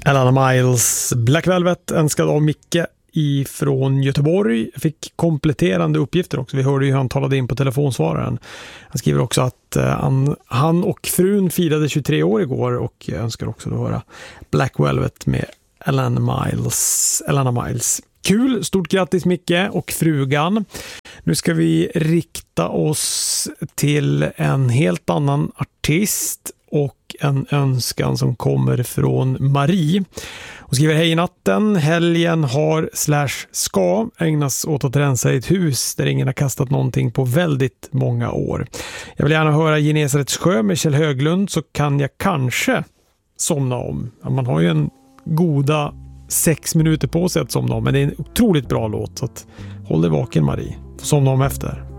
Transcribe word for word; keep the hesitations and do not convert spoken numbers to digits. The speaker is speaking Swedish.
Alana Miles, Black Velvet, önskad av Micke ifrån Göteborg. Jag fick kompletterande uppgifter också. Vi hörde ju hur han talade in på telefonsvararen. Han skriver också att uh, han, han och frun firade tjugotre år igår och önskar också att höra Black Velvet med Alana Miles. Alana Miles. Kul, stort grattis Micke och frugan. Nu ska vi rikta oss till en helt annan artist och en önskan som kommer från Marie. Hon skriver: hej natten, helgen har slash ska ägnas åt att rensa ett hus där ingen har kastat någonting på väldigt många år. Jag vill gärna höra Genesarets sjö med Kjell Höglund, så kan jag kanske somna om. Ja, man har ju en goda sex minuter på sig att somna om, men det är en otroligt bra låt, så att håll dig vaken Marie. Somna om efter.